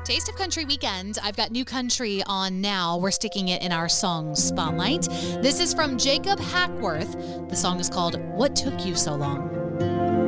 Taste of Country Weekend. I've got new country on now. We're sticking it in our song spotlight. This is from Jacob Hackworth. The song is called What Took You So Long?